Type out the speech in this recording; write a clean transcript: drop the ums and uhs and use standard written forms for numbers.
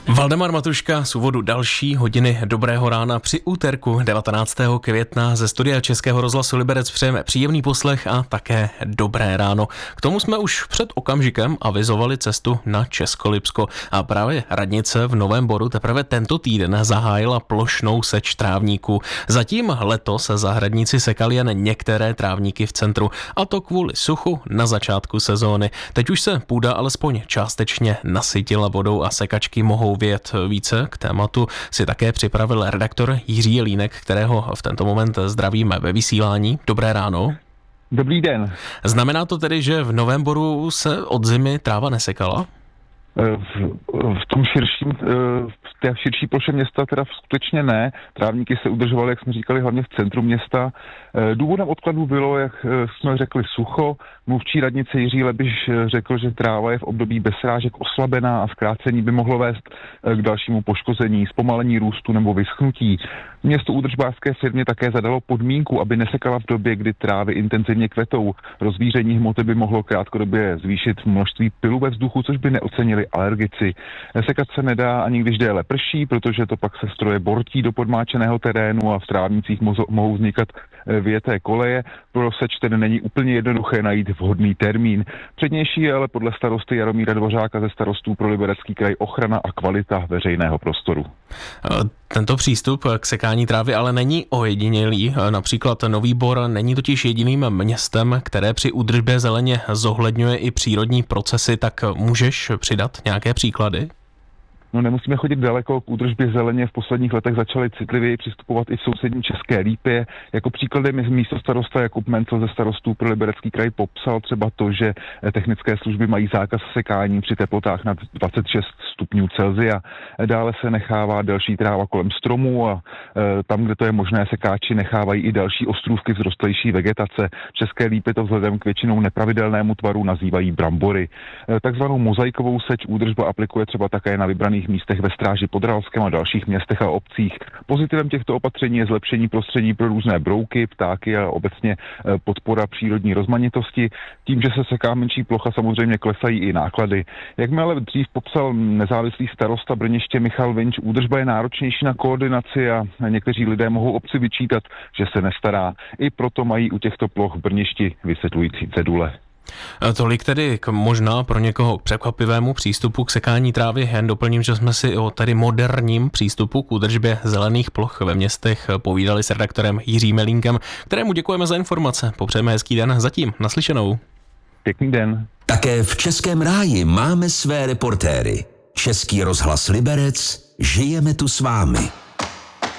Valdemar Matuška z úvodu další hodiny Dobrého rána při úterku 19. května ze studia Českého rozhlasu Liberec přejeme příjemný poslech a také dobré ráno. K tomu jsme už před okamžikem avizovali cestu na Českolipsko a právě radnice v Novém Boru teprve tento týden zahájila plošnou seč trávníků. Zatím letos zahradníci sekali jen některé trávníky v centru, a to kvůli suchu na začátku sezóny. Teď už se půda alespoň částečně nasytila vodou a sekačky mohou vědět více. K tématu si také připravil redaktor Jiří Jelínek, kterého v tento moment zdravíme ve vysílání. Dobré ráno. Dobrý den. Znamená to tedy, že v Novém Boru se od zimy tráva nesekala? V té širší ploše města teda skutečně ne. Trávníky se udržovaly, jak jsme říkali, hlavně v centru města. Důvodem odkladu bylo, jak jsme řekli, sucho. Mluvčí radnice Jiří Lebiš řekl, že tráva je v období bez srážek oslabená a zkrácení by mohlo vést k dalšímu poškození, zpomalení růstu nebo vyschnutí. Město údržbářské firmě také zadalo podmínku, aby nesekala v době, kdy trávy intenzivně kvetou. Rozvíření hmoty by mohlo krátkodobě zvýšit množství pylu ve vzduchu, což by neocenili alergici. Sekat se nedá ani když déle prší, protože to pak se stroje bortí do podmáčeného terénu a v trávnicích mohou vznikat vyjeté koleje. Pro seč tedy není úplně jednoduché najít vhodný termín. Přednější je ale podle starosty Jaromíra Dvořáka ze starostů pro Liberecký kraj ochrana a kvalita veřejného prostoru. Tento přístup k sekání trávy ale není ojedinělý. Například Nový Bor není totiž jediným městem, které při údržbě zeleně zohledňuje i přírodní procesy, tak můžeš přidat nějaké příklady? No, nemusíme chodit daleko, k údržbě zeleně v posledních letech začaly citlivěji přistupovat i v sousední České Lípě. Jako příkladem je místostarosta Jakub Mencel ze starostů pro Liberecký kraj popsal třeba to, že technické služby mají zákaz sekání při teplotách nad 26 stupňů Celsia. Dále se nechává delší tráva kolem stromů a tam, kde to je možné, sekáči nechávají i další ostrůvky vzrostlejší vegetace. V České Lípě to vzhledem k většinou nepravidelnému tvaru nazývají brambory. Takzvanou mozaikovou seč údržba aplikuje třeba také na vybraných místech ve Stráži pod Ralskem a dalších městech a obcích. Pozitivem těchto opatření je zlepšení prostředí pro různé brouky, ptáky a obecně podpora přírodní rozmanitosti. Tím, že se seká menší plocha, samozřejmě klesají i náklady. Jak mi ale dřív popsal nezávislý starosta Brněště Michal Vinč, údržba je náročnější na koordinaci a někteří lidé mohou obci vyčítat, že se nestará. I proto mají u těchto ploch v Brněšti vysvětlující cedule. Tolik tedy k možná pro někoho překvapivému přístupu k sekání trávy. Jen doplním, že jsme si o tedy moderním přístupu k údržbě zelených ploch ve městech povídali s redaktorem Jiřím Jelínkem, kterému děkujeme za informace. Popřejeme hezký den, zatím naslyšenou. Pěkný den. Také v Českém ráji máme své reportéry. Český rozhlas Liberec, žijeme tu s vámi.